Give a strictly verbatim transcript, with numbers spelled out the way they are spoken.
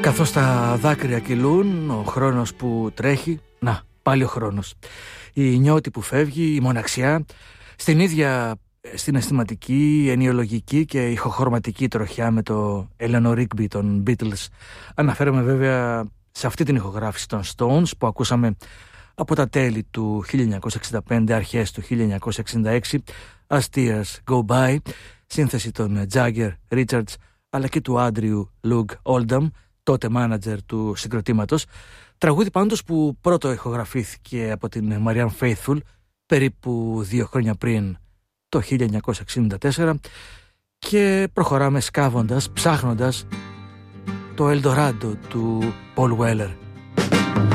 Καθώς τα δάκρυα κυλούν, ο χρόνος που τρέχει, να, πάλι ο χρόνος. Η νιώτη που φεύγει, η μοναξιά, στην ίδια στην αισθηματική, ενιολογική και ηχοχρωματική τροχιά με το Eleanor Rigby των Beatles. Αναφέρομαι βέβαια σε αυτή την ηχογράφηση των Stones που ακούσαμε από τα τέλη του χίλια εννιακόσια εξήντα πέντε, αρχές του χίλια εννιακόσια εξήντα έξι, As Tears Go By, σύνθεση των Jagger, Richards αλλά και του Άντριου Λουγ Όλνταμ, τότε μάνατζερ του συγκροτήματος. Τραγούδι πάντως που πρώτο ηχογραφήθηκε από την Marianne Faithfull περίπου δύο χρόνια πριν, το χίλια εννιακόσια εξήντα τέσσερα, και προχωράμε σκάβοντας, ψάχνοντας το Eldorado του Paul Weller.